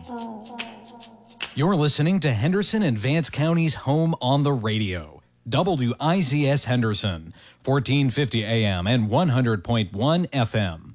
You're listening to Henderson and Vance County's home on the radio. WIZS Henderson, 1450 AM and 100.1 FM.